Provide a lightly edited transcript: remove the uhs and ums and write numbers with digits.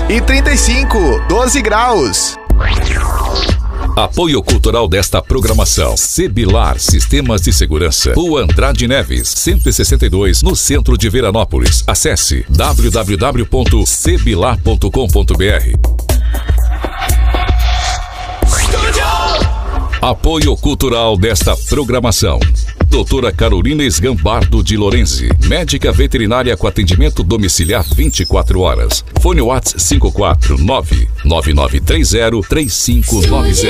E 35, 12 graus. Apoio cultural desta programação: Sebilar Sistemas de Segurança, Rua Andrade Neves, 162, no centro de Veranópolis. Acesse www.sebilar.com.br. Apoio cultural desta programação: Doutora Carolina Esgambardo de Lorenzi, médica veterinária com atendimento domiciliar 24 horas. Fone WhatsApp 549-9930-3590.